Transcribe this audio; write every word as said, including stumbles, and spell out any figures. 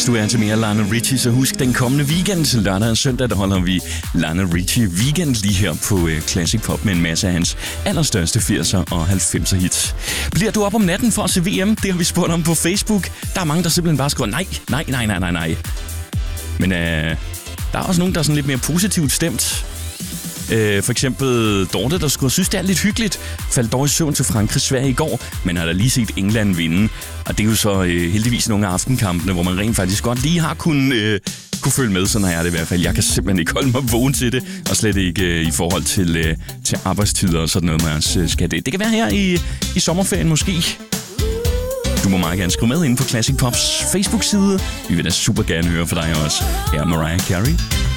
hvis du er til mere Lionel Richie, så husk den kommende weekend til lørdag og søndag, der holder vi Lionel Richie Weekend lige her på uh, Classic Pop med en masse af hans allerstørste firser og halvfemser hits. Bliver du op om natten for at se V M? Det har vi spurgt om på Facebook. Der er mange, der simpelthen bare skriver nej, nej, nej, nej, nej, nej. Men uh, der er også nogen, der er sådan lidt mere positivt stemt. Uh, for eksempel Dorte, der skulle synes, det er lidt hyggeligt. Faldt dog i søvn til Frankrig-Sverige i går, men har da lige set England vinde. Og det er jo så uh, heldigvis nogle af aftenkampene, hvor man rent faktisk godt lige har kunnet... Uh, kunne følge med, sådan er det i hvert fald. Jeg kan simpelthen ikke holde mig vågen til det, og slet ikke øh, i forhold til, øh, til arbejdstider og sådan noget, man øh, skal det. Det kan være her i, i sommerferien måske. Du må meget gerne skrive med inde på Classic Pops Facebook-side. Vi vil da super gerne høre fra dig også. Her er Mariah Carey.